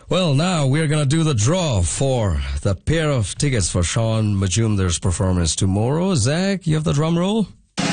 Well, now we're going to do the draw for the pair of tickets for Sean Majumdar's performance tomorrow. Zach, you have the drum roll?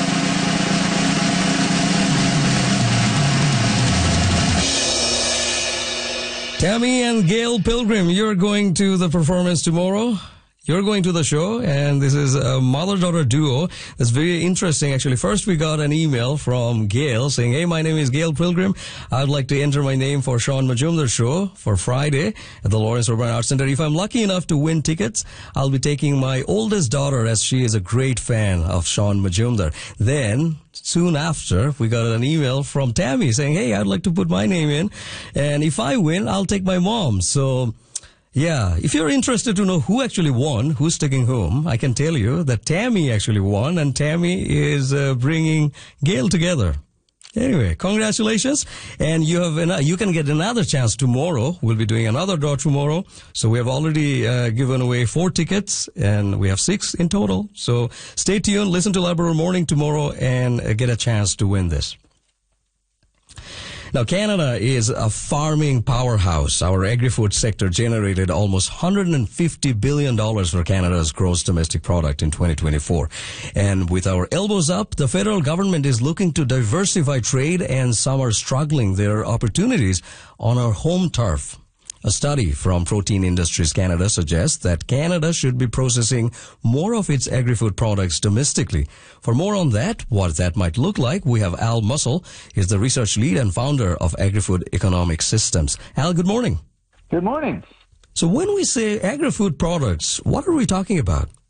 Tammy and Gail Pilgrim, you're going to the performance tomorrow. You're going to the show, and this is a mother-daughter duo. That's very interesting, actually. First, we got an email from Gail saying, "Hey, my name is Gail Pilgrim. I'd like to enter my name for Sean Majumdar's show for Friday at the Lawrence Urban Arts Center. If I'm lucky enough to win tickets, I'll be taking my oldest daughter, as she is a great fan of Sean Majumdar." Then, soon after, we got an email from Tammy saying, "Hey, I'd like to put my name in, and if I win, I'll take my mom." So, yeah, if you're interested to know who actually won, who's taking whom, I can tell you that Tammy actually won, and Tammy is bringing Gail together. Anyway, congratulations, and you can get another chance tomorrow. We'll be doing another draw tomorrow. So we have already given away 4 tickets, and we have 6 in total. So stay tuned, listen to Labrador Morning tomorrow, and get a chance to win this. Now, Canada is a farming powerhouse. Our agri-food sector generated almost $150 billion for Canada's gross domestic product in 2024. And with our elbows up, the federal government is looking to diversify trade, and some are struggling their opportunities on our home turf. A study from Protein Industries Canada suggests that Canada should be processing more of its agri-food products domestically. For more on that, what that might look like, we have Al Muscle. He's the research lead and founder of Agri-Food Economic Systems. Al, good morning. Good morning. So when we say agri-food products, what are we talking about?